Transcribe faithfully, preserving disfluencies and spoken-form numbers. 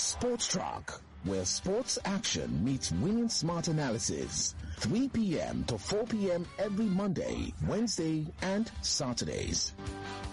Sports Track, where sports action meets winning smart analysis. three p.m. to four p.m. every Monday, Wednesday, and Saturdays.